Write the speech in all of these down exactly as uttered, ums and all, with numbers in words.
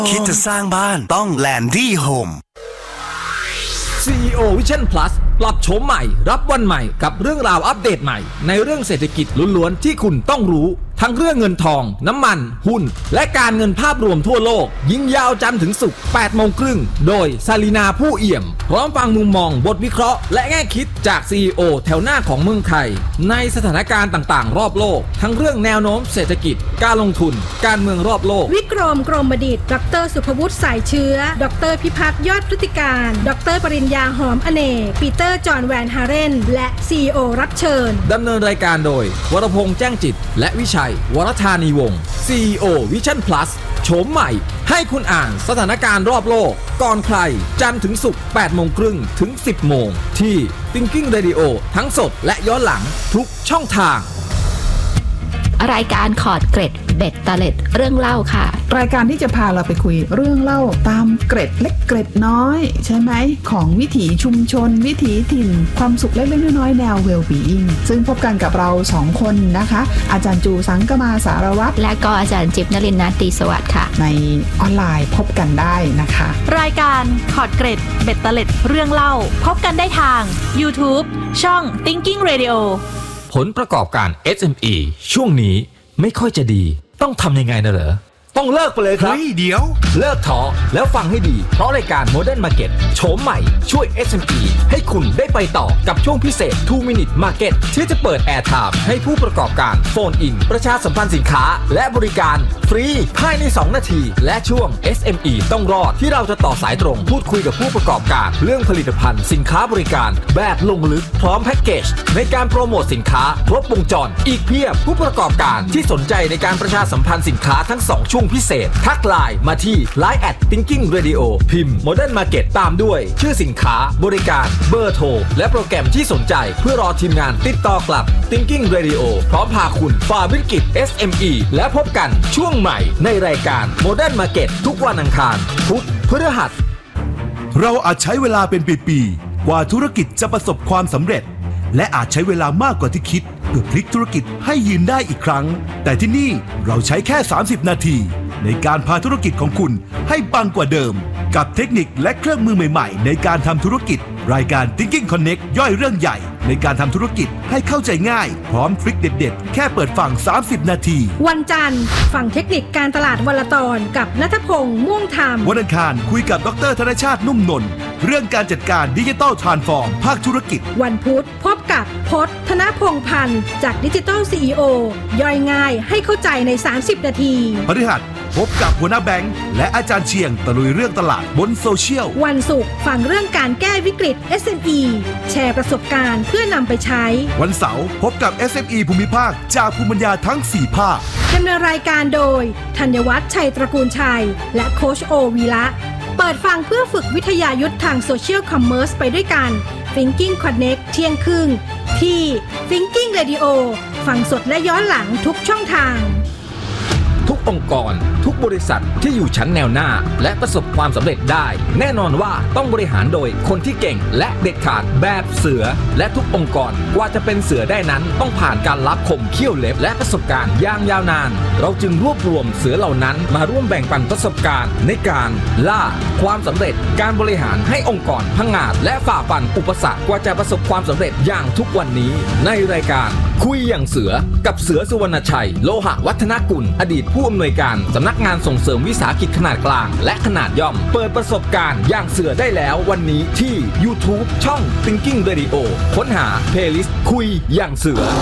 คิดจะสร้างบ้านต้อง Landy Home ซี อี โอ Vision Plus ปรับโฉมใหม่รับวันใหม่กับเรื่องราวอัปเดตใหม่ในเรื่องเศรษฐกิจล้วนๆที่คุณต้องรู้ทั้งเรื่องเงินทองน้ำมันหุ้นและการเงินภาพรวมทั่วโลกยิงยาวจันทร์ถึงศุกร์แปดโมงครึ่งโดยซาลีนาผู้เอี่ยมพร้อมฟังมุมมองบทวิเคราะห์และแง่คิดจาก ซี อี โอ แถวหน้าของเมืองไทยในสถานการณ์ต่างๆรอบโลกทั้งเรื่องแนวโน้มเศรษฐกิจการลงทุนการเมืองรอบโลกวิกรมกรมบดิษฐ์ดรสุภวุฒิสายเชื้อดรพิพัฒน์ยอดพฤติการดรปริญญาหอมอเนกปีเตอร์จอห์นแวนฮาเรนและ ซี อี โอ รับเชิญดำเนินรายการโดยวรพงษ์แจ้งจิตและวิชัยวรธานีวงศ์ ซี อี โอ Vision Plus โฉมใหม่ให้คุณอ่านสถานการณ์รอบโลกก่อนใครจันทร์ถึงศุกร์แปดโมงครึ่งถึงสิบโมงที่ Thinking Radio ทั้งสดและย้อนหลังทุกช่องทางรายการขอดเกร็ดเบ็ดตะเล็ดเรื่องเล่าค่ะรายการที่จะพาเราไปคุยเรื่องเล่าตามเกร็ดเล็กเกร็ดน้อยใช่ไหมของวิถีชุมชนวิถีถิ่นความสุขเล็กๆน้อยๆแนว well-being ซึ่งพบกันกับเราสองคนนะคะอาจารย์จูสังกมาสารวัตรและก็อาจารย์จิ๊บนฤมล ตรีสวัสดิ์ค่ะในออนไลน์พบกันได้นะคะรายการขอดเกร็ดเบ็ดตะเล็ดเรื่องเล่าพบกันได้ทาง YouTube ช่อง Thinking Radio ผลประกอบการ เอส เอ็ม อี ช่วงนี้ไม่ค่อยจะดีต้องทำยังไงนะเหรอต้องเลิกไปเลยครับเฮ้ยเดี๋ยวเลิกท้อแล้วฟังให้ดีเพราะรายการ Modern Market โฉมใหม่ช่วย เอส เอ็ม อี ให้คุณได้ไปต่อกับช่วงพิเศษ ทู minute market ที่จะเปิด Air Time ให้ผู้ประกอบการโฟนอินประชาสัมพันธ์สินค้าและบริการฟรีภายในสองนาทีและช่วง เอส เอ็ม อี ต้องรอดที่เราจะต่อสายตรงพูดคุยกับผู้ประกอบการเรื่องผลิตภัณฑ์สินค้าบริการแบบลงลึกพร้อมแพ็กเกจในการโปรโมทสินค้าครบวงจรอีกเพียบผู้ประกอบการที่สนใจในการประชาสัมพันธ์สินค้าทั้งสองช่วงพิเศษทักไลน์มาที่ ไลน์ แอท Thinking Radio พิมพ์ Modern Market ตามด้วยชื่อสินค้าบริการเบอร์โทรและโปรแกรมที่สนใจเพื่อรอทีมงานติดต่อกลับ Thinking Radio พร้อมพาคุณฝ่าวิกฤต เอส เอ็ม อี และพบกันช่วงใหม่ในรายการ Modern Market ทุกวันอังคารพุธพฤหัสเราอาจใช้เวลาเป็นปีๆกว่าธุรกิจจะประสบความสำเร็จและอาจใช้เวลามากกว่าที่คิดเพื่อพลิกธุรกิจให้ยืนได้อีกครั้งแต่ที่นี่เราใช้แค่สามสิบนาทีในการพาธุรกิจของคุณให้ปังกว่าเดิมกับเทคนิคและเครื่องมือใหม่ๆในการทำธุรกิจรายการ Thinking Connect ย่อยเรื่องใหญ่ในการทำธุรกิจให้เข้าใจง่ายพร้อมทริคเด็ดๆแค่เปิดฟังสามสิบนาทีวันจันทร์ฟังเทคนิคการตลาดวันละตอนกับณัฐพงษ์ม่วงธรรมวันอังคารคุยกับดร.ธนชาตินุ่มนนท์เรื่องการจัดการดิจิทัลทรานส์ฟอร์มภาคธุรกิจวันพุธพบกับพจน์ธนพงษ์พันธ์จากดิจิทัล ซี อี โอ ย่อยง่ายให้เข้าใจในสามสิบนาทีพฤหัสพบกับหัวหน้าแบงค์และอาจารย์เชียงตะลุยเรื่องตลาดบนโซเชียลวันศุกร์ฟังเรื่องการแก้วิกฤต เอส เอ็ม อี แชร์ประสบการณ์เพื่อนำไปใช้วันเสาร์พบกับ เอส เอ็ม อี ภูมิภาคจากภูมิปัญญาทั้งสี่ภาคดำเนินรายการโดยธัญวัฒน์ชัยตระกูลชัยและโค้ชโอวีระเปิดฟังเพื่อฝึกวิทยายุทธทางโซเชียลคอมเมอร์สไปด้วยกัน Thinking Connect เที่ยงครึ่งที่ Thinking Radio ฟังสดและย้อนหลังทุกช่องทางทุกองค์กรทุกบริษัทที่อยู่ชั้นแนวหน้าและประสบความสำเร็จได้แน่นอนว่าต้องบริหารโดยคนที่เก่งและเด็ดขาดแบบเสือและทุกองค์กรกว่าจะเป็นเสือได้นั้นต้องผ่านการลับคมเขี้ยวเล็บและประสบการณ์อย่างยาวนานเราจึงรวบรวมเสือเหล่านั้นมาร่วมแบ่งปันประสบการณ์ในการล่าความสำเร็จการบริหารให้องค์กรพังงาดและฝ่าฟันอุปสรรคกว่าจะประสบความสำเร็จอย่างทุกวันนี้ในรายการคุยอย่างเสือกับเสือสุวรรณชัยโลหะวัฒนกุลอดีตผู้อำนวยการสำนักงานส่งเสริมวิสาหกิจขนาดกลางและขนาดย่อมเปิดประสบการณ์อย่างเสือได้แล้ววันนี้ที่ YouTube ช่อง Thinking Radio ค้นหา Playlist คุยอย่างเสือ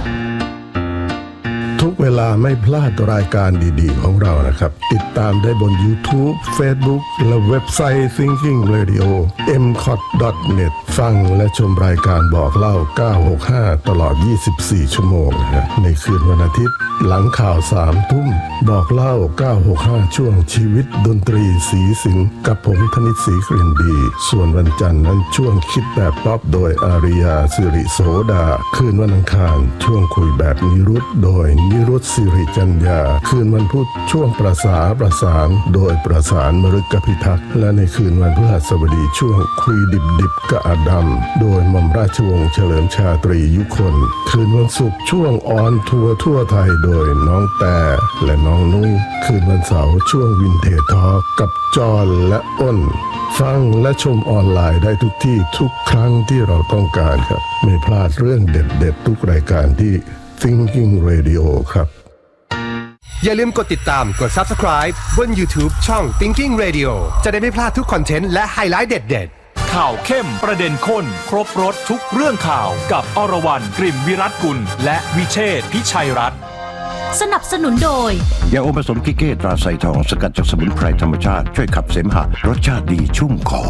ทุกเวลาไม่พลาดรายการดีๆของเรานะครับติดตามได้บน YouTube Facebook และเว็บไซต์ Thinking Radio เอ็ม ซี โอ ที ดอท เน็ต ฟังและชมรายการบอกเล่าเก้าหกห้าตลอดยี่สิบสี่ชั่วโมงนะในคืนวันอาทิตย์หลังข่าวสามทุ่มบอกเล่าเก้าหกห้าช่วงชีวิตดนตรีสีสิงกับผมธนิตศรีกลิ่นดีส่วนวันจันทร์นั้นช่วงคิดแบบป๊อปโดยอาริยาสิริโสดาคืนวันอังคารช่วงคุยแบบนิรุตโดยนิรุรุตสิริจัญญาคืนวันพุธช่วงประสาประสานโดยประสานมฤกพิทักษ์และในคืนวันพฤหัสบดีช่วงคุยดิบดิบกะอดัมโดยหม่อมราชวงศ์เฉลิมชาตรียุคนคืนวันศุกร์ช่วงออนทัวร์ทั่วไทยโดยน้องแต่และน้องนุ้ยคืนวันเสาร์ช่วงวินเทจทอล์กกับจอห์นและอ้นฟังและชมออนไลน์ได้ทุกที่ทุกครั้งที่เราต้องการครับไม่พลาดเรื่องเด็ดๆทุกรายการที่ Thinking Radio ครับอย่าลืมกดติดตามกด Subscribe บน YouTube ช่อง Thinking Radio จะได้ไม่พลาดทุกคอนเทนต์และไฮไลท์เด็ดๆข่าวเข้มประเด็นข้นครบรสทุกเรื่องข่าวกับอรวรรณ กลิ่นวิรัตกุลและวิเชษฐ์พิชัยรัตน์สนับสนุนโดยยาอมผสมกิเก้ตราไซทองสกัดจากสมุนไพรธรรมชาติช่วยขับเสมหะรสชาติดีชุ่มคอ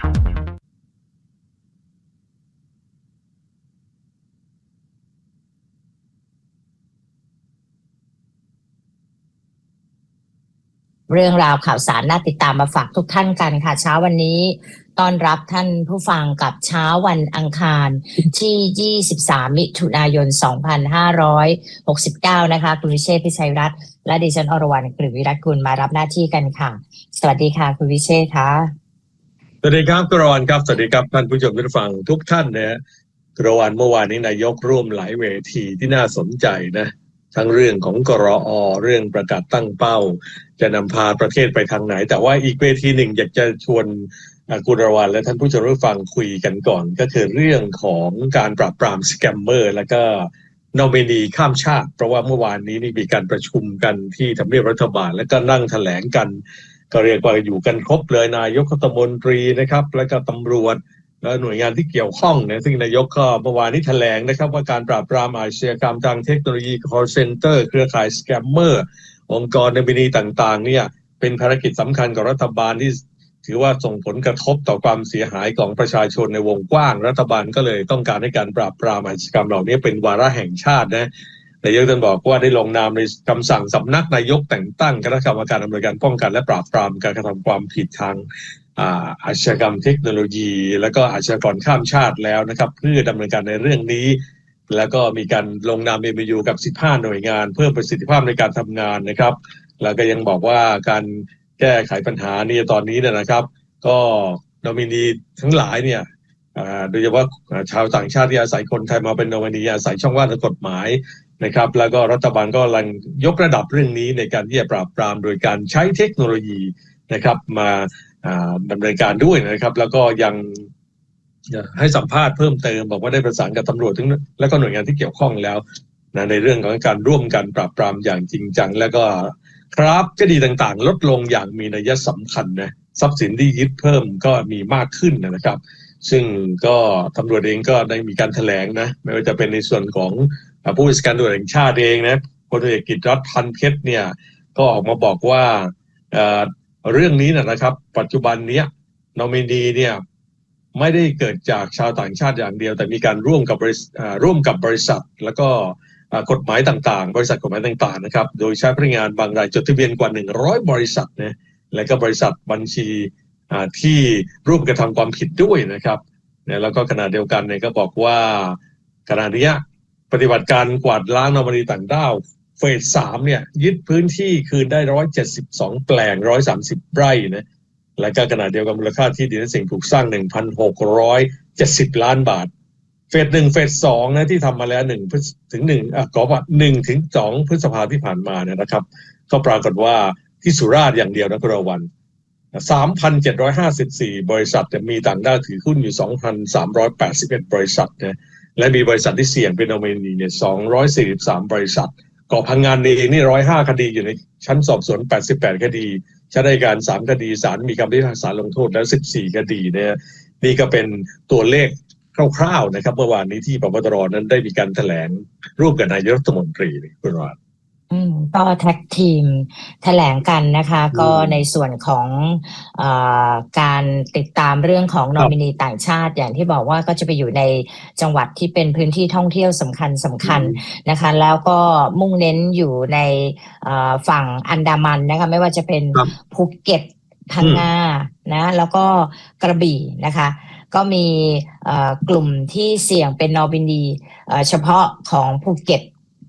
เรื่องราวข่าวสารน่าติดตามมาฝากทุกท่านกันค่ะเช้าวันนี้ต้อนรับท่านผู้ฟังกับเช้าวันอังคารที่ยี่สิบสามมิถุนายนสองพันห้าร้อยหกสิบเก้านะคะคุณวิเชษฐ์พิชัยรัตน์และดิฉันอรวรรณ กฤษวิรัตกุลมารับหน้าที่กันค่ะสวัสดีค่ะคุณวิเชษฐ์ค่ะสวัสดีครับกรวรรณครับสวัสดีครับท่านผู้ชมผู้ฟังทุกท่านนะกรวรรณเมื่อวานนี้นายกร่วมหลายเวทีที่น่าสนใจนะทั้งเรื่องของกรอเรื่องประกาศตั้งเป้าจะนำพาประเทศไปทางไหนแต่ว่าอีกเวทีหนึ่งอยากจะชวนกุลวรรณและท่านผู้ชมผู้ฟังคุยกันก่อนก็คือเรื่องของการปราบปรามสแกมเมอร์แล้วก็นอมินีข้ามชาติเพราะว่าเมื่อวานนี้นี่มีการประชุมกันที่ทำเนียบรัฐบาลแล้วก็นั่งแถลงกันก็เรียกว่าอยู่กันครบเลยนายกรัฐมนตรีนะครับแล้วก็ตำรวจและหน่วยงานที่เกี่ยวข้องนะซึ่งนายกก็เมื่อวานนี้แถลงนะครับว่าการปราบปรามอาชญากรรมทางเทคโนโลยี call center เครือข่ายสแกมเมอร์องค์กรนอมินีต่างๆเนี่ยเป็นภารกิจสำคัญของรัฐบาลที่ถือว่าส่งผลกระทบต่อความเสียหายของประชาชนในวงกว้างรัฐบาลก็เลยต้องการให้การปราบปรามอาชญากรรมเหล่านี้เป็นวาระแห่งชาตินะนายกท่านบอกว่าได้ลงนามในคำสั่งสำนักนายกแต่งตั้งคณะกรรมการอำนวยการป้องกันและปราบปรามการกระทำความผิดทางอาชญากรรมเทคโนโลยีแล้วก็อาชญากรข้ามชาติแล้วนะครับเพื่อดำเนินการในเรื่องนี้แล้วก็มีการลงนาม เอ็ม โอ ยู กับสิบห้าหน่วยงานเพิ่มประสิทธิภาพในการทำงานนะครับแล้วก็ยังบอกว่าการแก้ไขปัญหานี้ตอนนี้เนี่ยนะครับก็นอมินีทั้งหลายเนี่ยโดยเฉพาะชาวต่างชาติที่อาศัยคนไทยมาเป็นนอมินีอาศัยช่องว่างทางกฎหมายนะครับแล้วก็รัฐบาลก็กำลังยกระดับเรื่องนี้ในการที่จะปราบปรามโดยการใช้เทคโนโลยีนะครับมาดำเนินการด้วยนะครับแล้วก็ยังให้สัมภาษณ์เพิ่มเติมบอกว่าได้ประสานกับตำรวจทั้งและก็หน่วยงานที่เกี่ยวข้องแล้วนะในเรื่องของการร่วมกันปราบปรามอย่างจริงจังแล้วก็ครับคดีต่างๆลดลงอย่างมีนัยสำคัญนะทรัพย์สินที่ยึดเพิ่มก็มีมากขึ้นนะครับซึ่งก็ตำรวจเองก็ได้มีการแถลงนะไม่ว่าจะเป็นในส่วนของผู้บัญชาการตำรวจแห่งชาติเองนะพลเอกกิตติรัตน์ พันเพชรเนี่ยก็ออกมาบอกว่าเรื่องนี้นะครับปัจจุบันนี้นอมินีเนี่ยไม่ได้เกิดจากชาวต่างชาติอย่างเดียวแต่มีการร่วมกับบริษัทร่วมกับบริษัทแล้วก็กฎหมายต่างๆบริษัทกฎหมายต่างๆนะครับโดยใช้พนักงานบางรายจดทะเบียนกว่าหนึ่งร้อยบริษัทนะและก็บริษัทบัญชีที่ร่วมกระทำความผิดด้วยนะครับแล้วก็ขณะเดียวกันเนี่ยก็บอกว่าขณะนี้ปฏิบัติการกวาดล้างนอมินีต่างด้าวเฟสสามเนี่ยยึดพื้นที่คืนได้หนึ่งร้อยเจ็ดสิบสองแปลงหนึ่งร้อยสามสิบไร่นะและก็ขณะเดียวกันมูลค่าที่ดินและสิ่งปลูกสร้าง หนึ่งพันหกร้อยเจ็ดสิบ ล้านบาทเฟสหนึ่งเฟสสองนะที่ทำมาแล้ว1ถึง1อ่ะก็ว่า1ถึง2พฤษภาคมที่ผ่านมาเนี่ยนะครับก็ปรากฏว่าที่สุราษฎร์อย่างเดียวนะกรวัน สามพันเจ็ดร้อยห้าสิบสี่ บริษัทมีต่างด้าวถือหุ้นอยู่ สองพันสามร้อยแปดสิบเอ็ด บริษัทนะและมีบริษัทที่เสี่ยงเป็นนอมินีเนี่ยสองร้อยสี่สิบสามบริษัทเกาะพังงานเองนี่หนึ่งร้อยห้าคดีอยู่ในชั้นสอบสวนแปดสิบแปดคดีชั้นอัยการสามคดีศาลมีคำพิพากษาลงโทษแล้วสิบสี่คดีเนี่ยนี่ก็เป็นตัวเลขคร่าวๆนะครับเมื่อวานนี้ที่ปปตรนั้นได้มีการแถลงร่วมกับนายกรัฐมนตรีคุณรัตน์อืมก็แท็กทีมแถลงกันนะคะก็ในส่วนของเอ่อการติดตามเรื่องของนอมินีต่างชาติอย่างที่บอกว่าก็จะไปอยู่ในจังหวัดที่เป็นพื้นที่ท่องเที่ยวสำคัญสำคัญนะคะแล้วก็มุ่งเน้นอยู่ในฝั่งอันดามันนะคะไม่ว่าจะเป็นภูเก็ตพังงานะแล้วก็กระบี่นะคะก็มีกลุ่มที่เสี่ยงเป็นนอมินีเฉพาะของภูเก็ต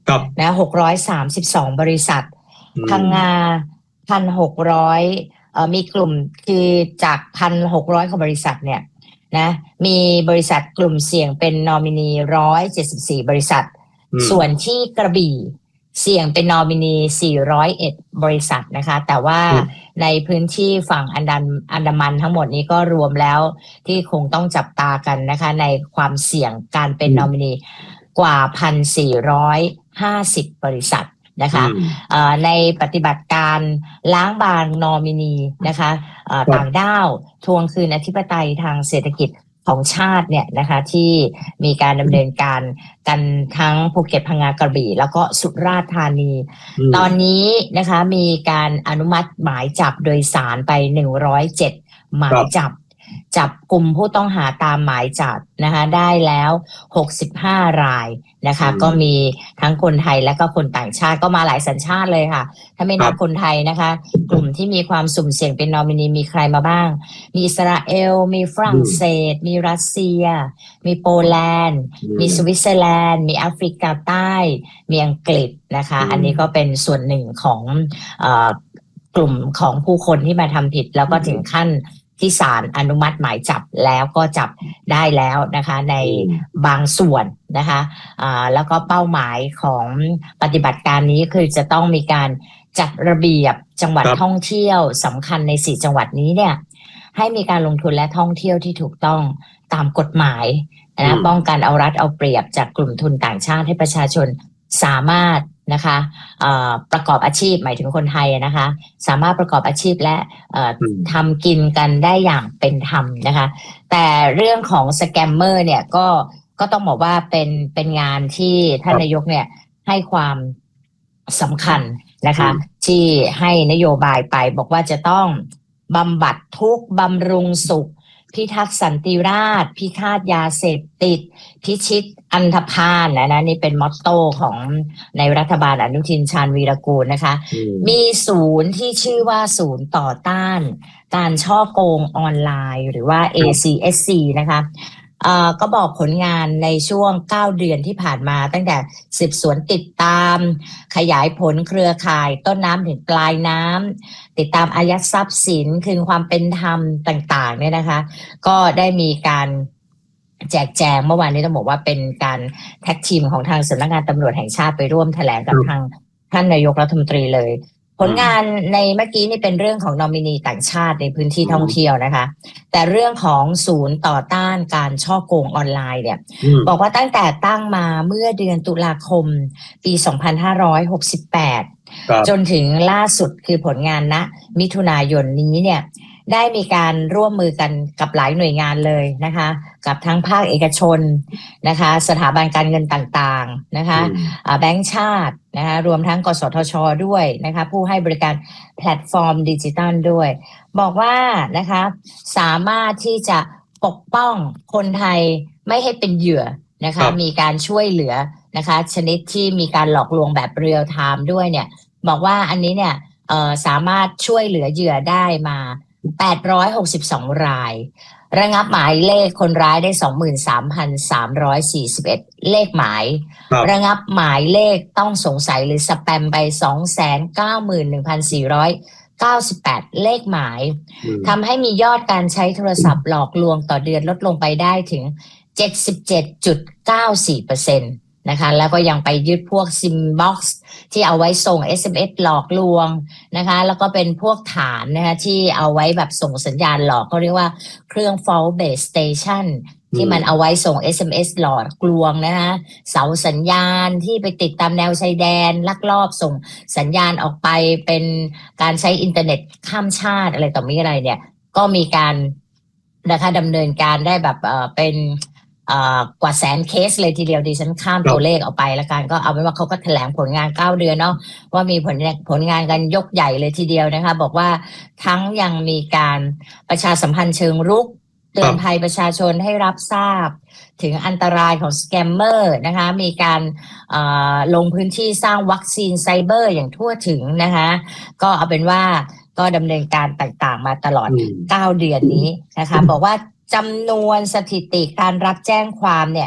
นะหกร้อยสามสิบสองบริษัทพังงา หนึ่งพันหกร้อย เอ่อมีกลุ่มคือจาก หนึ่งพันหกร้อย กว่าบริษัทเนี่ยนะมีบริษัทกลุ่มเสี่ยงเป็นนอมินีหนึ่งร้อยเจ็ดสิบสี่บริษัทส่วนที่กระบี่เสี่ยงเป็นนอมินีสี่ร้อยเอ็ดบริษัทนะคะแต่ว่าในพื้นที่ฝั่งอันดาอันดามันทั้งหมดนี้ก็รวมแล้วที่คงต้องจับตากันนะคะในความเสี่ยงการเป็นนอมินีกว่า หนึ่งพันสี่ร้อยห้าสิบ บริษัทนะคะในปฏิบัติการล้างบางนอมินีนะคะต่างด้าวทวงคืนอธิปไตยทางเศรษฐกิจของชาติเนี่ยนะคะที่มีการดำเนินการกันทั้งภูเก็ตพังงากระบี่แล้วก็สุราษฎร์ธานีตอนนี้นะคะมีการอนุมัติหมายจับโดยศาลไปหนึ่งร้อยเจ็ดหมายจับจับกลุ่มผู้ต้องหาตามหมายจับนะคะได้แล้วหกสิบห้ารายนะคะก็มีทั้งคนไทยและก็คนต่างชาติก็มาหลายสัญชาติเลยค่ะถ้าไม่นับคนไทยนะคะกลุ่มที่มีความสุ่มเสี่ยงเป็นนอมินีมีใครมาบ้างมีอิสราเอลมีฝรั่งเศสมีรัสเซียมีโปแลนด์มีสวิตเซอร์แลนด์มีแอฟริกาใต้มีอังกฤษนะคะอันนี้ก็เป็นส่วนหนึ่งของเอ่อกลุ่มของผู้คนที่มาทำผิดแล้วก็ถึงขั้นที่ศาลอนุมัติหมายจับแล้วก็จับได้แล้วนะคะในบางส่วนนะคะอ่าแล้วก็เป้าหมายของปฏิบัติการนี้คือจะต้องมีการจัดระเบียบจังหวัดท่องเที่ยวสำคัญในสี่จังหวัดนี้เนี่ยให้มีการลงทุนและท่องเที่ยวที่ถูกต้องตามกฎหมายนะป้องกันเอารัดเอาเปรียบจากกลุ่มทุนต่างชาติให้ประชาชนสามารถนะคะประกอบอาชีพหมายถึงคนไทยนะคะสามารถประกอบอาชีพและทำกินกันได้อย่างเป็นธรรมนะคะแต่เรื่องของสแกมเมอร์เนี่ยก็ก็ต้องบอกว่าเป็นเป็นงานที่ท่านนายกเนี่ยให้ความสำคัญนะคะที่ให้นโยบายไปบอกว่าจะต้องบำบัดทุกข์บำรุงสุขพิทักษ์สันติราษฎร์พิฆาตยาเสพติดพิชิตอันธพาลนะนะนี่เป็นมอตโต้ของในรัฐบาลอนุทินชาญวีรกูลนะคะมีศูนย์ที่ชื่อว่าศูนย์ต่อต้านการฉ้อโกงออนไลน์หรือว่า เอ ซี เอส ซี นะคะเอ่อก็บอกผลงานในช่วงเก้าเดือนที่ผ่านมาตั้งแต่สืบสวนติดตามขยายผลเครือข่ายต้นน้ำถึงปลายน้ำติดตามอายัดทรัพย์สินคืนความเป็นธรรมต่างๆเนี่ยนะคะก็ได้มีการแจกแจงเมื่อวานนี้ต้องบอกว่าเป็นการแท็กทีมของทางสำนักงานตำรวจแห่งชาติไปร่วมแถลงกับทางท่านนายกรัฐมนตรีเลยผลงานในเมื่อกี้นี่เป็นเรื่องของนอมินีต่างชาติในพื้นที่ท่องเที่ยวนะคะแต่เรื่องของศูนย์ต่อต้านการฉ้อโกงออนไลน์เนี่ยบอกว่าตั้งแต่ตั้งมาเมื่อเดือนตุลาคมปีสองพันห้าร้อยหกสิบแปดจนถึงล่าสุดคือผลงานณมิถุนายนนี้เนี่ยได้มีการร่วมมือกันกับหลายหน่วยงานเลยนะคะกับทั้งภาคเอกชนนะคะสถาบันการเงินต่างๆนะคะแบงก์ชาตินะคะรวมทั้งกสทช.ด้วยนะคะผู้ให้บริการแพลตฟอร์มดิจิทัลด้วยบอกว่านะคะสามารถที่จะปกป้องคนไทยไม่ให้เป็นเหยื่อนะคะมีการช่วยเหลือนะคะชนิดที่มีการหลอกลวงแบบเรียลไทม์ด้วยเนี่ยบอกว่าอันนี้เนี่ยเอ่อสามารถช่วยเหลือเหยื่อได้มาแปดร้อยหกสิบสองรายระงับหมายเลขคนร้ายได้ สองหมื่นสามพันสามร้อยสี่สิบเอ็ด เลขหมายระงับหมายเลขต้องสงสัยหรือสแปมไป สองแสนเก้าหมื่นหนึ่งพันสี่ร้อยเก้าสิบแปด เลขหมายทำให้มียอดการใช้โทรศัพท์หลอกลวงต่อเดือนลดลงไปได้ถึง เจ็ดสิบเจ็ดจุดเก้าสี่เปอร์เซ็นต์นะคะแล้วก็ยังไปยึดพวกซิมบ็อกซ์ที่เอาไว้ส่ง เอส เอ็ม เอส หลอกลวงนะคะแล้วก็เป็นพวกฐานนะคะที่เอาไว้แบบส่งสัญญาณหลอกเขาเรียกว่าเครื่อง fault based station ที่มันเอาไว้ส่ง เอส เอ็ม เอส หลอกลวงนะคะเสาสัญญาณที่ไปติดตามแนวชายแดนลักลอบส่งสัญญาณออกไปเป็นการใช้อินเทอร์เน็ตข้ามชาติอะไรต่อมีอะไรเนี่ยก็มีการนะคะดำเนินการได้แบบเอ่อเป็นกว่าแสนเคสเลยทีเดียวดิฉันข้ามตัวเลขออกไปแล้วกันก็เอาเป็นว่าเขาก็แถลงผลงานเก้าเดือนเนาะว่ามีผลผลงานกันยกใหญ่เลยทีเดียวนะคะบอกว่าทั้งยังมีการประชาสัมพันธ์เชิงรุกเตือนภัยประชาชนให้รับทราบถึงอันตรายของสแกมเมอร์นะคะมีการลงพื้นที่สร้างวัคซีนไซเบอร์อย่างทั่วถึงนะคะก็เอาเป็นว่าก็ดำเนินการต่างๆมาตลอดเก้าเดือนนี้นะคะบอกว่าจำนวนสถิติการรับแจ้งความเนี่ย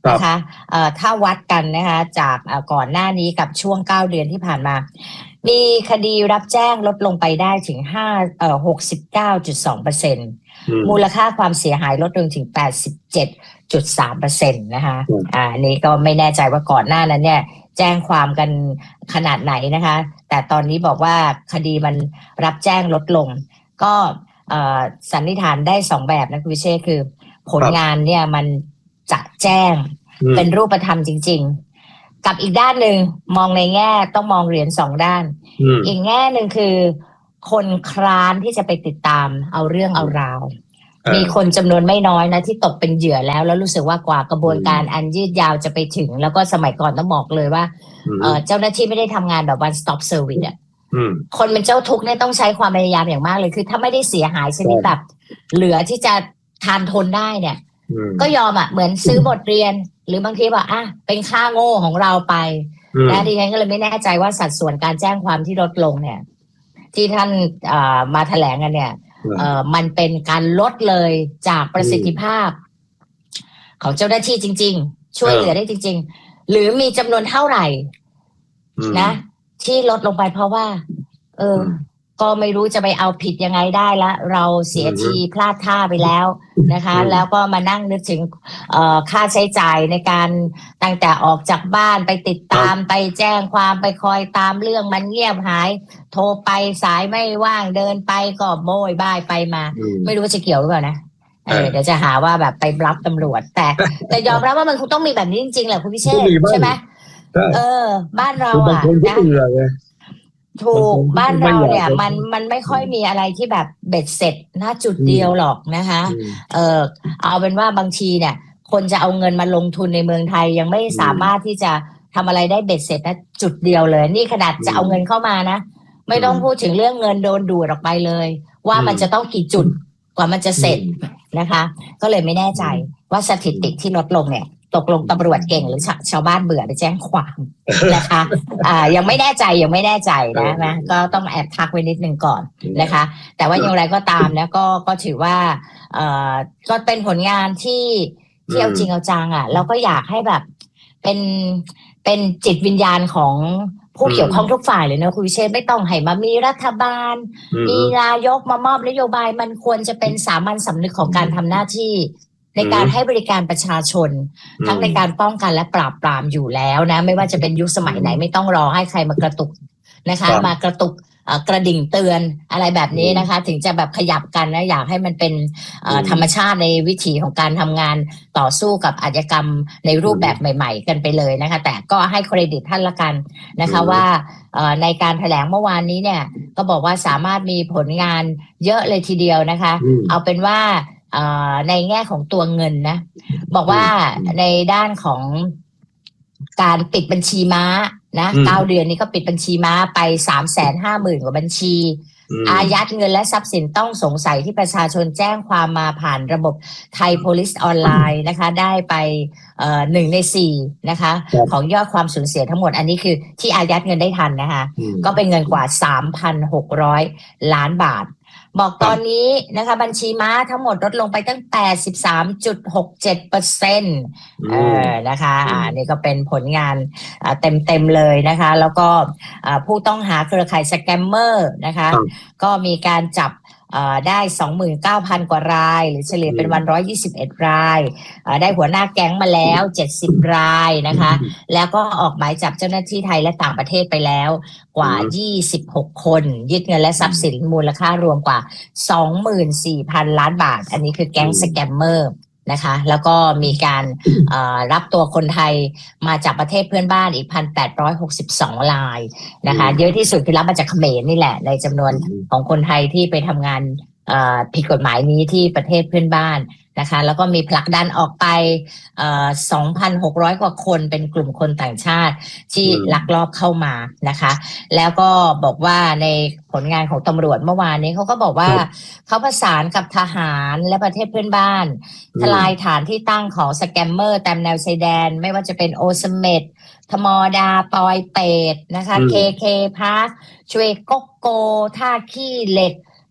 นะคะเอ่อถ้าวัดกันนะคะจากก่อนหน้านี้กับช่วงเก้าเดือนที่ผ่านมามีคดีรับแจ้งลดลงไปได้ถึงห้าเอ่อ หกสิบเก้าจุดสองเปอร์เซ็นต์ มูลค่าความเสียหายลดลงถึง แปดสิบเจ็ดจุดสามเปอร์เซ็นต์ นะคะอ่านี่ก็ไม่แน่ใจว่าก่อนหน้านั้นเนี่ยแจ้งความกันขนาดไหนนะคะแต่ตอนนี้บอกว่าคดีมันรับแจ้งลดลงก็สันนิษฐานได้สองแบบนะคุณวิเชษคือผลงานเนี่ยมันจะแจ้งเป็นรูปธรรมจริงๆกับอีกด้านหนึ่งมองในแง่ต้องมองเหรียญสองด้านอีกแง่หนึ่งคือคนคร้านที่จะไปติดตามเอาเรื่องเอาราวมีคนจำนวนไม่น้อยนะที่ตกเป็นเหยื่อแล้วแล้วรู้สึกว่ากว่ากระบวนการอันยืดยาวจะไปถึงแล้วก็สมัยก่อนต้องบอกเลยว่าเจ้าหน้าที่ไม่ได้ทำงานแบบ one stop service อ่ะคนเป็นเจ้าทุกข์เนี่ยต้องใช้ความพยายามอย่างมากเลยคือถ้าไม่ได้เสียหายชนิดแบบเหลือที่จะทานทนได้เนี่ยก็ยอมอ่ะเหมือนซื้อบทเรียนหรือบางทีว่าอ่ะเป็นค่าโง่ของเราไปนะดิฉันก็เลยไม่แน่ใจว่าสัดส่วนการแจ้งความที่ลดลงเนี่ยที่ท่านมาแถลงกันเนี่ยมันเป็นการลดเลยจากประสิทธิภาพของเจ้าหน้าที่จริงๆช่วยเหลือได้จริงๆหรือมีจำนวนเท่าไหร่นะที่ลดลงไปเพราะว่าเออก็ไม่รู้จะไปเอาผิดยังไงได้ละเราเสียทีพลาดท่าไปแล้วนะคะแล้วก็มานั่งนึกถึงเอ่อค่าใช้จ่ายในการตั้งแต่ออกจากบ้านไปติดตามไปแจ้งความไปคอยตามเรื่องมันเงียบหายโทรไปสายไม่ว่างเดินไปก็โบยบ้ายไปมาไม่รู้ว่าจะเกี่ยวหรือเปล่านะเออเดี๋ยวจะหาว่าแบบไปรับตำรวจแต่แต่ยอมรับว่ามันคงต้องมีแบบนี้จริงๆแหละคุณพิเชษใช่ไหมเออบ้านเราอ่ะนะถูกบ้านเราเนี่ยมันมันไม่ค่อยมีอะไรที่แบบเบ็ดเสร็จณจุดเดียวหรอกนะคะเออเอาเป็นว่าบางทีเนี่ยคนจะเอาเงินมาลงทุนในเมืองไทยยังไม่สามารถที่จะทำอะไรได้เบ็ดเสร็จณจุดเดียวเลยนี่ขนาดจะเอาเงินเข้ามานะไม่ต้องพูดถึงเรื่องเงินโดนดูดออกไปเลยว่ามันจะต้องกี่จุดกว่ามันจะเสร็จนะคะก็เลยไม่แน่ใจว่าสถิติที่ลดลงเนี่ยตกลงตำรวจเก่งหรือชาวบ้านเบื่อไปแจ้งความนะคะอ่ายังไม่แน่ใจยังไม่แน่ใจนะนะก็ต้องแอบทักไว้นิดนึงก่อนนะคะแต่ว่าอย่างไรก็ตามนะก็ก็ถือว่าเอ่อก็เป็นผลงานที่ที่เอาจริงเอาจังอ่ะแล้วก็อยากให้แบบเป็นเป็นจิตวิญญาณของผู้เกี่ยวข้องทุกฝ่ายเลยนะคุณวิเชษไม่ต้องให้มามีรัฐบาลมีนายกมามอบนโยบายมันควรจะเป็นสามัญสำนึกของการทำหน้าที่ในการให้บริการประชาชนทั้งในการป้องกันและปราบปรามอยู่แล้วนะไม่ว่าจะเป็นยุคสมัยไหนไม่ต้องรอให้ใครมากระตุกนะคะมากระตุกกระดิ่งเตือนอะไรแบบนี้นะคะถึงจะแบบขยับกันนะอยากให้มันเป็นธรรมชาติในวิถีของการทำงานต่อสู้กับอาชญากรรมในรูปแบบใหม่ๆกันไปเลยนะคะแต่ก็ให้เครดิตท่านละกันนะคะว่าในการแถลงเมื่อวานนี้เนี่ยก็บอกว่าสามารถมีผลงานเยอะเลยทีเดียวนะคะเอาเป็นว่าในแง่ของตัวเงินนะบอกว่าในด้านของการปิดบัญชีม้านะเก้าเดือนนี้ก็ปิดบัญชีม้าไป สามแสนห้าหมื่น กว่าบัญชีอายัดเงินและทรัพย์สินต้องสงสัยที่ประชาชนแจ้งความมาผ่านระบบไทยโพลิสออนไลน์นะคะได้ไปหนึ่งในสี่นะคะของยอดความสูญเสียทั้งหมดอันนี้คือที่อายัดเงินได้ทันนะคะก็เป็นเงินกว่า สามพันหกร้อย ล้านบาทบอกตอนนี้นะคะบัญชีม้าทั้งหมดลดลงไปตั้ง แปดสิบสามจุดหกเจ็ดเปอร์เซ็นต์ เออนะคะอ่านี่ก็เป็นผลงานเต็มๆเลยนะคะแล้วก็ผู้ต้องหาเครือข่ายสแกมเมอร์นะคะก็มีการจับได้ สองหมื่นเก้าพัน กว่ารายหรือเฉลี่ยเป็นวันหนึ่งร้อยยี่สิบเอ็ดรายได้หัวหน้าแก๊งมาแล้วเจ็ดสิบรายนะคะแล้วก็ออกหมายจับเจ้าหน้าที่ไทยและต่างประเทศไปแล้วกว่ายี่สิบหกคนยึดเงินและทรัพย์สินมูลค่ารวมกว่า สองหมื่นสี่พัน ล้านบาทอันนี้คือแก๊งสแกมเมอร์นะคะแล้วก็มีการรับตัวคนไทยมาจากประเทศเพื่อนบ้านอีก หนึ่งพันแปดร้อยหกสิบสอง รายนะคะเยอะที่สุดคือรับมาจากเขมรนี่แหละในจำนวนของคนไทยที่ไปทำงานผิดกฎหมายนี้ที่ประเทศเพื่อนบ้านนะคะแล้วก็มีผลักดันออกไป สองพันหกร้อย กว่าคนเป็นกลุ่มคนต่างชาติที่ลักลอบเข้ามานะคะแล้วก็บอกว่าในผลงานของตำรวจเมื่อวานนี้เขาก็บอกว่าเขาประสานกับทหารและประเทศเพื่อนบ้านทลายฐานที่ตั้งของสแกมเมอร์ตามแนวชายแดนไม่ว่าจะเป็นโอเสเม็ดธมดาปอยเปตนะคะเคเคพาร์คช่วยก๊กโกท่าขี้เหล็ก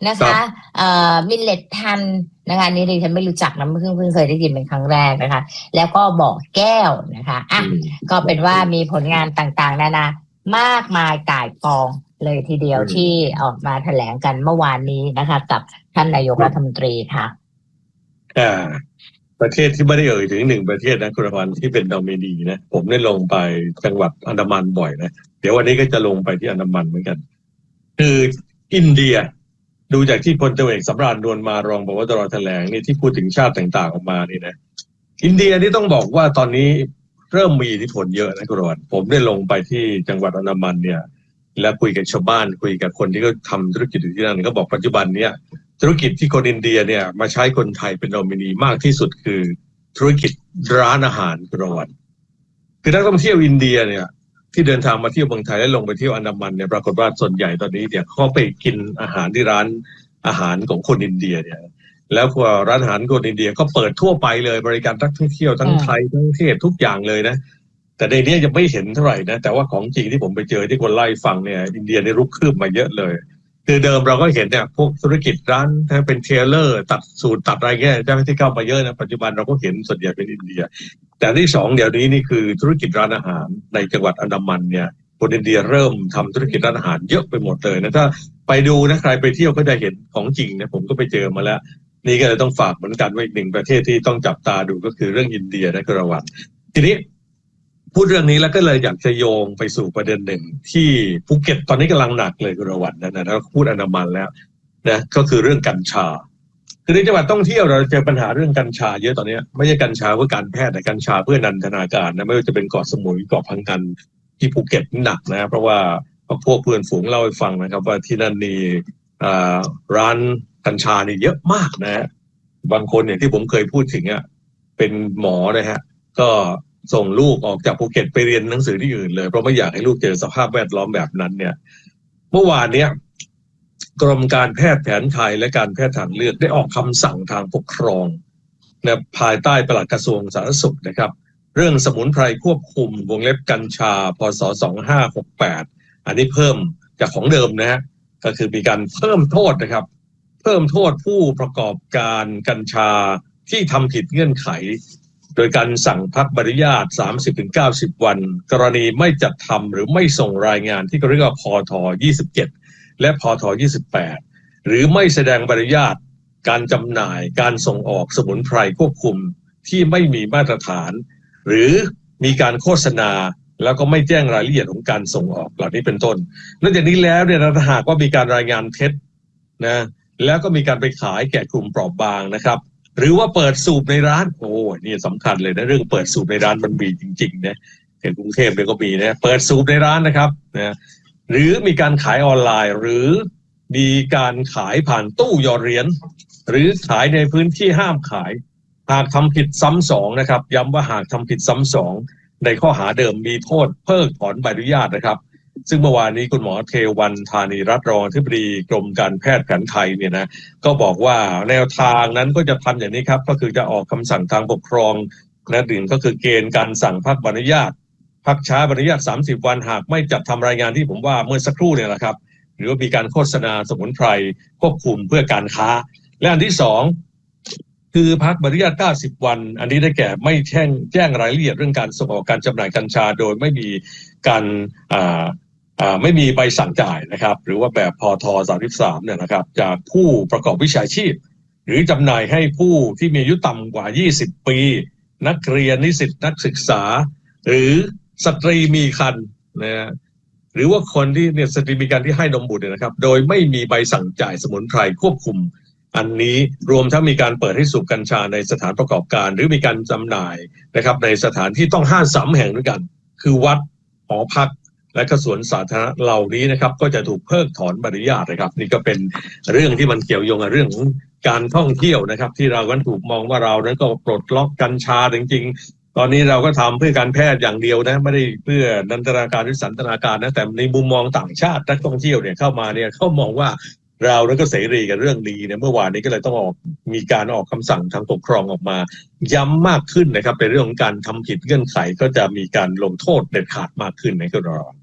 นะคะเอ่อมิลเลตทันนะคะนี่ดิฉันไม่รู้จักนะเพิ่งเพิ่งเคยได้ยินเป็นครั้งแรกนะคะแล้วก็บ่อแก้วนะคะอ่ะก็เป็นว่ามีผลงานต่างๆนานามากมายก่ายกองเลยทีเดียวที่ออกมาแถลงกันเมื่อวานนี้นะคะกับท่านนายกรัฐมนตรีค่ะอ่าประเทศที่ไม่ได้เอ่ยถึงหนึ่งประเทศนะคุณรพันธ์ที่เป็นนอมินีนะผมได้ลงไปจังหวัดอันดามันบ่อยนะเดี๋ยววันนี้ก็จะลงไปที่อันดามันเหมือนกันคืออินเดียดูจากที่พลตรีเอกสำราญนวลมารองผบ.ตร.แถลงนี่ที่พูดถึงชาติต่างๆออกมานี่นะอินเดียนี่ต้องบอกว่าตอนนี้เริ่มมีอิทธิพลเยอะนะคุณรพันธ์ผมได้ลงไปที่จังหวัดอันดามันเนี่ยแล้วคุยกับชาวบ้านคุยกับคนที่เขาทำธุรกิจอยู่ที่นั่นก็บอกปัจจุบันเนี่ยธุรกิจที่คนอินเดียเนี่ยมาใช้คนไทยเป็นนอมินีมากที่สุดคือธุรกิจร้านอาหารคุณรพันธ์คือนักท่องเที่ยวอินเดียเนี่ยที่เดินทางมาเที่ยวเมืองไทยและลงไปเที่ยวอันดามันเนี่ยปรากฏว่าส่วนใหญ่ตอนนี้เนี่ยเขาไปกินอาหารที่ร้านอาหารของคนอินเดียเนี่ยแล้วก็ร้านอาหารคนอินเดียก็เปิดทั่วไปเลยบริการนักท่องเที่ยวทั้งไทยทั้งเทศทุกอย่างเลยนะแต่ในนี้ยังไม่เห็นเท่าไหร่นะแต่ว่าของจริงที่ผมไปเจอที่คนไล่ฟังเนี่ยอินเดียได้รุกคืบมาเยอะเลยคือเดิมเราก็เห็นเนี่ยพวกธุรกิจร้านถ้าเป็นเทเลอร์ตัดสูตรตัดอะไรเงี้ยเจ้าหน้าที่เข้ามาเยอะนะปัจจุบันเราก็เห็นส่วนใหญ่เป็นอินเดียแต่ที่สองเดี๋ยวนี้นี่คือธุรกิจร้านอาหารในจังหวัดอันดามันเนี่ยคนอินเดียเริ่มทำธุรกิจร้านอาหารเยอะไปหมดเลยนะถ้าไปดูนะใครไปเที่ยวก็จะเห็นของจริงนะผมก็ไปเจอมาแล้วนี่ก็เลยต้องฝากเหมือนกันว่าอีกหนึ่งประเทศที่ต้องจับตาดูก็คือเรื่องอินเดียนะคุณระวังทีนี้พูดเรื่องนี้แล้วก็เลยอยากจะโยงไปสู่ประเด็นหนึ่งที่ภูเก็ตตอนนี้กำลังหนักเลยคุณระวังนะนะถ้าพูดอันดามันแล้วนะก็คือเรื่องกัญชาคือในจังหวัดท่องเที่ยวเราเจอปัญหาเรื่องกัญชาเยอะตอนนี้ไม่ใช่กัญชาเพื่อการแพทย์แต่กัญชาเพื่อนันทนาการนะไม่ว่าจะเป็นเกาะสมุยเกาะพังงานที่ภูเก็ตหนักนะเพราะว่าพวกเพื่อนฝูงเล่าให้ฟังนะครับว่าที่นั่นมีร้านกัญชานี่เยอะมากนะบางคนเนี่ยที่ผมเคยพูดถึงอ่ะเป็นหมอนะฮะก็ส่งลูกออกจากภูเก็ตไปเรียนหนังสือที่อื่นเลยเพราะไม่อยากให้ลูกเจอสภาพแวดล้อมแบบนั้นเนี่ยเมื่อวานเนี้ยกรมการแพทย์แผนไทยและการแพทย์ทางเลือกได้ออกคำสั่งทางปกครองนะภายใต้ปลัดกระทรวงสาธารณสุขนะครับเรื่องสมุนไพรควบคุมวงเล็บกัญชาพ.ศ. สองพันห้าร้อยหกสิบแปดอันนี้เพิ่มจากของเดิมนะฮะก็คือมีการเพิ่มโทษนะครับเพิ่มโทษผู้ประกอบการกัญชาที่ทำผิดเงื่อนไขโดยการสั่งพักใบอนุญาต สามสิบถึงเก้าสิบ วันกรณีไม่จัดทำหรือไม่ส่งรายงานที่เรียกว่าพทยี่สิบเจ็ดและพทยี่สิบแปดหรือไม่แสดงใบอนุญาตการจำหน่ายการส่งออกสมุนไพรควบคุมที่ไม่มีมาตรฐานหรือมีการโฆษณาแล้วก็ไม่แจ้งรายละเอียดของการส่งออกเหล่านี้เป็นต้นนอกจากนี้แล้วเนี่ยถ้าหากว่ามีการรายงานเท็จนะแล้วก็มีการไปขายแก่กลุ่มเปราะบางนะครับหรือว่าเปิดสูบในร้านโอ้นี่สำคัญเลยนะเรื่องเปิดสูบในร้านมันมีจริงๆนะในกรุงเทพเนี่ยก็มีนะเปิดสูบในร้านนะครับนะหรือมีการขายออนไลน์หรือมีการขายผ่านตู้หยอดเหรียญหรือขายในพื้นที่ห้ามขายหากทำผิดซ้ำสองนะครับย้ำว่าหากทำผิดซ้ำสองในข้อหาเดิมมีโทษเพิกถอนใบอนุญาตนะครับซึ่งเมื่อวานนี้คุณหมอเทวันธานีรัตน์รองอธิบดีกรมการแพทย์แผนไทยเนี่ยนะก็บอกว่าแนวทางนั้นก็จะทำอย่างนี้ครับก็คือจะออกคำสั่งทางปกครองนะดึงก็คือเกณฑ์การสั่งพักใบอนุญาตพักช้าใบอนุญาตสามสิบวันหากไม่จัดทำรายงานที่ผมว่าเมื่อสักครู่เนี่ยแหละครับหรือว่ามีการโฆษณาสมุนไพรควบคุมเพื่อการค้าและอันที่สองคือพักใบอนุญาตเก้าสิบวันอันนี้ได้แก่ไม่แจ้งแจ้งรายละเอียดเรื่องการส่งออกการจำหน่ายกัญชาโดยไม่มีการอ่าอ่าไม่มีใบสั่งจ่ายนะครับหรือว่าแบบพทสามสิบสามเนี่ยนะครับจากผู้ประกอบวิชาชีพหรือจำหน่ายให้ผู้ที่มีอายุต่ำกว่ายี่สิบปีนักเรียนนิสิตนักศึกษาหรือสตรีมีครรภ์นะหรือว่าคนที่เนี่ยสตรีมีครรภ์ที่ให้นมบุตรเนี่ยนะครับโดยไม่มีใบสั่งจ่ายสมุนไพรควบคุมอันนี้รวมทั้งมีการเปิดให้สูบกัญชาในสถานประกอบการหรือมีการจำหน่ายนะครับในสถานที่ต้องห้ามสามแห่งด้วยกันคือวัดหอพักและก็สวนสาธารณะเหล่านี้นะครับก็จะถูกเพิกถอนใบอนุญาตนะครับนี่ก็เป็นเรื่องที่มันเกี่ยวโยงกับเรื่องของการท่องเที่ยวนะครับที่เราก็ถูกมองว่าเรานั้นก็ปลดล็อกกัญชาจริงๆตอนนี้เราก็ทำเพื่อการแพทย์อย่างเดียวนะไม่ได้เพื่อนันทนาการหรือสันทนาการนะแต่ในมุมมองต่างชาตินักท่องเที่ยวเนี่ยเข้ามาเนี่ยเขามองว่าเรานั้นก็เสรีกับเรื่องนี้เนี่ยเมื่อวานนี้ก็เลยต้องออกมีการออกคำสั่งทางปกครองออกมาย้ำมากขึ้นนะครับในเรื่องของการทำผิดเงื่อนไขก็จะมีการลงโทษเด็ดขาดมากขึ้นในกรณี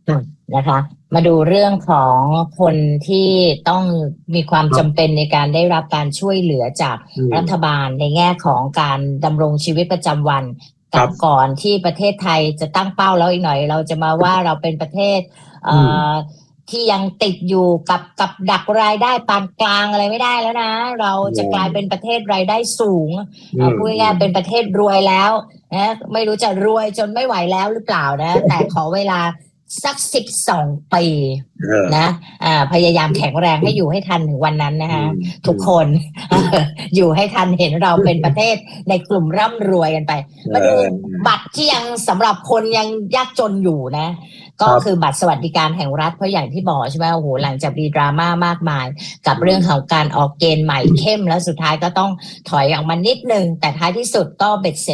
นะคะมาดูเรื่องของคนที่ต้องมีความจำเป็นในการได้รับการช่วยเหลือจากรัฐบาลในแง่ของการดำรงชีวิตประจำวันกับก่อนที่ประเทศไทยจะตั้งเป้าแล้วอีกหน่อยเราจะมาว่าเราเป็นประเทศเอ่อที่ยังติดอยู่กับกับดักรายได้ปานกลางอะไรไม่ได้แล้วนะเราจะกลายเป็นประเทศรายได้สูงพูดง่ายๆเป็นประเทศรวยแล้วนะไม่รู้จะรวยจนไม่ไหวแล้วหรือเปล่านะแต่ขอเวลาสักสิบสองปีนะอ่าพยายามแข็งแรงให้อยู่ให้ทันถึงวันนั้นนะคะทุกคน อยู่ให้ทันเห็นเราเป็นประเทศในกลุ่มร่ำรวยกันไปมาดูบัตรที่ยังสำหรับคนยังยากจนอยู่นะก็คือบัตรสวัสดิการแห่งรัฐเพราะอย่างที่บอกใช่ไหมโอ้โหหลังจากมีดราม่ามากมายกับเรื่องของการออกเกณฑ์ใหม่เข้มแล้วสุดท้ายก็ต้องถอยออกมานิดนึงแต่ท้ายที่สุดก็เบ็ดเสร็จ